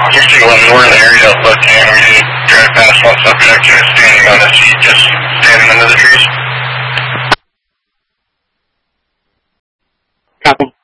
Houston 11, we're in the area of left-hand. We did drive past one subject who was standing on a seat, just standing under the trees. Copy.